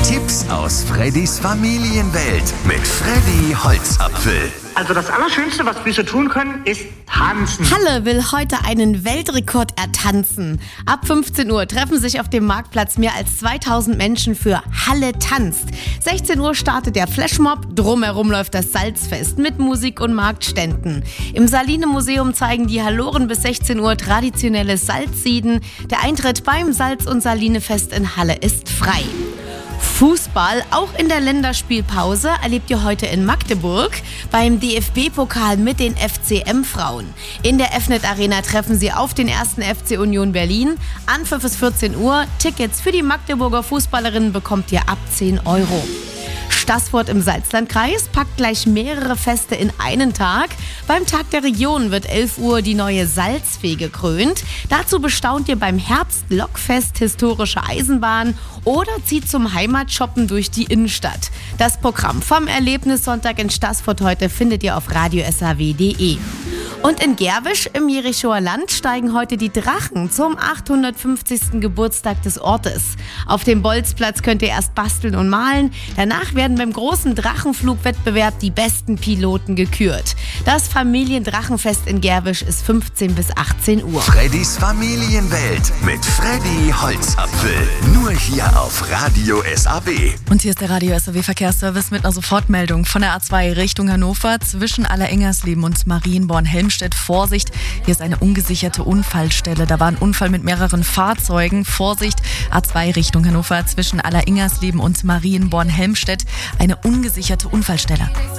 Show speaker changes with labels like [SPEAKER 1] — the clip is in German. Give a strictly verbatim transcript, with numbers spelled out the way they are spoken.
[SPEAKER 1] Tipps aus Freddys Familienwelt mit Freddy Holzapfel.
[SPEAKER 2] Also das Allerschönste, was Füße tun können, ist tanzen.
[SPEAKER 3] Halle will heute einen Weltrekord ertanzen. Ab fünfzehn Uhr treffen sich auf dem Marktplatz mehr als zweitausend Menschen für Halle tanzt. sechzehn Uhr startet der Flashmob, drumherum läuft das Salzfest mit Musik und Marktständen. Im Saline-Museum zeigen die Halloren bis sechzehn Uhr traditionelles Salzsieden. Der Eintritt beim Salz- und Saline-Fest in Halle ist frei. Fußball, auch in der Länderspielpause, erlebt ihr heute in Magdeburg beim D F B-Pokal mit den F C M-Frauen. In der F N E T Arena treffen sie auf den ersten F C Union Berlin. Anpfiff ist vierzehn Uhr. Tickets für die Magdeburger Fußballerinnen bekommt ihr ab zehn Euro. Staßfurt im Salzlandkreis packt gleich mehrere Feste in einen Tag. Beim Tag der Region wird elf Uhr die neue Salzfee gekrönt. Dazu bestaunt ihr beim Herbst-Lokfest historische Eisenbahn oder zieht zum Heimatshoppen durch die Innenstadt. Das Programm vom Erlebnissonntag in Staßfurt heute findet ihr auf radio s a w punkt d e. Und in Gerwisch im Jerichoer Land steigen heute die Drachen zum achthundertfünfzigsten Geburtstag des Ortes. Auf dem Bolzplatz könnt ihr erst basteln und malen. Danach werden beim großen Drachenflugwettbewerb die besten Piloten gekürt. Das Familiendrachenfest in Gerwisch ist fünfzehn bis achtzehn Uhr.
[SPEAKER 1] Freddys Familienwelt mit Freddy Holzapfel. Nur hier auf Radio S A W.
[SPEAKER 4] Und hier ist der Radio S A W Verkehrsservice mit einer Sofortmeldung von der A zwei Richtung Hannover zwischen Allerengersleben und Marienborn-Helmstedt. Vorsicht, hier ist eine ungesicherte Unfallstelle. Da war ein Unfall mit mehreren Fahrzeugen. Vorsicht, A zwei Richtung Hannover zwischen Allerengersleben und Marienborn-Helmstedt. Eine ungesicherte Unfallstelle.